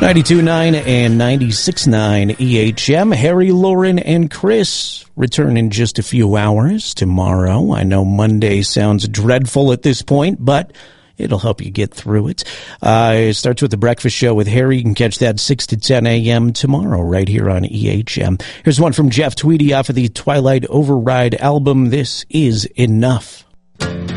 92.9 and 96.9 EHM. Harry, Lauren, and Chris return in just a few hours tomorrow. I know Monday sounds dreadful at this point, but it'll help you get through it. It starts with the breakfast show with Harry. You can catch that 6 to 10 a.m. tomorrow right here on EHM. Here's one from Jeff Tweedy off of the Twilight Override album. This is Enough.